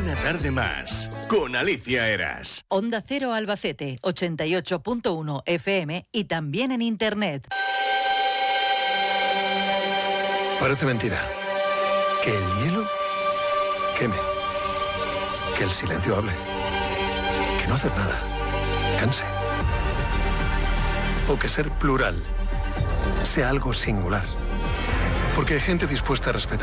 Una tarde más, con Alicia Eras. Onda Cero Albacete, 88.1 FM y también en Internet. Parece mentira. Que el hielo queme. Que el silencio hable. Que no hacer nada canse. O que ser plural sea algo singular. Porque hay gente dispuesta a respetar